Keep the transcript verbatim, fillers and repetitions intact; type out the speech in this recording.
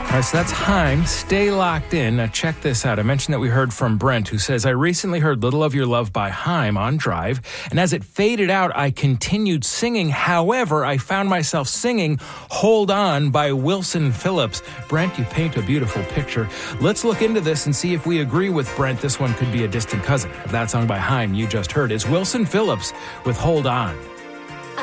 All right, so that's Haim. Stay locked in. Now check this out. I mentioned that we heard from Brent, who says, I recently heard Little of Your Love by Haim on Drive, and as it faded out, I continued singing. However, I found myself singing Hold On by Wilson Phillips. Brent, you paint a beautiful picture. Let's look into this and see if we agree with Brent. This one could be a distant cousin of that song by Haim you just heard. It's Wilson Phillips with Hold On.